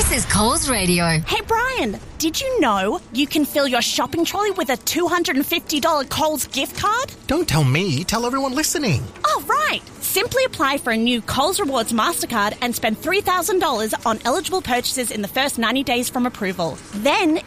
This is Coles Radio. Hey, Brian, did you know you can fill your shopping trolley with a $250 Coles gift card? Don't tell me, tell everyone listening. Oh, right. Simply apply for a new Coles Rewards MasterCard and spend $3,000 on eligible purchases in the first 90 days from approval. Then